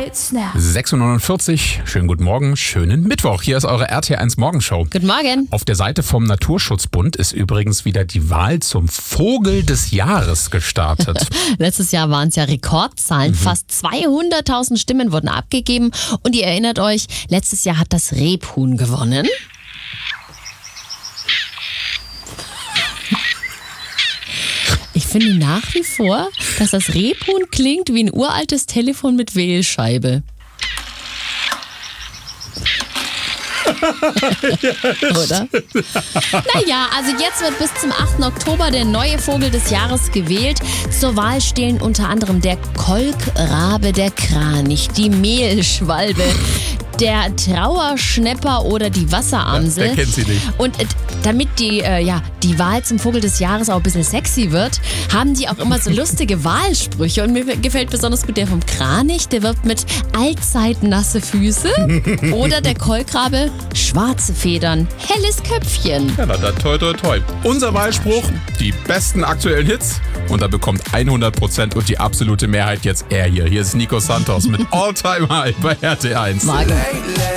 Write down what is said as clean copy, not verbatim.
Snap. 6:49 Uhr, schönen guten Morgen, schönen Mittwoch. Hier ist eure RT1 Morgenshow. Guten Morgen. Auf der Seite vom Naturschutzbund ist übrigens wieder die Wahl zum Vogel des Jahres gestartet. Letztes Jahr waren es ja Rekordzahlen. Fast 200.000 Stimmen wurden abgegeben. Und ihr erinnert euch, letztes Jahr hat das Rebhuhn gewonnen. Ich finde nach wie vor, dass das Rebhuhn klingt wie ein uraltes Telefon mit Wählscheibe. Oder? Naja, also jetzt wird bis zum 8. Oktober der neue Vogel des Jahres gewählt. Zur Wahl stehen unter anderem der Kolkrabe, der Kranich, die Mehlschwalbe, der Trauerschnäpper oder die Wasseramsel. Wer kennt sie nicht? Und damit die Wahl zum Vogel des Jahres auch ein bisschen sexy wird, haben die auch immer so lustige Wahlsprüche. Und mir gefällt besonders gut der vom Kranich, der wirbt mit allzeit nasse Füße. Oder der Kolkrabe, schwarze Federn, helles Köpfchen. Ja, na dann toi toi toi. Unser Wahlspruch, die besten aktuellen Hits. Und da bekommt 100% und die absolute Mehrheit jetzt er hier. Hier ist Nico Santos mit All Time High bei RT1. Morgen.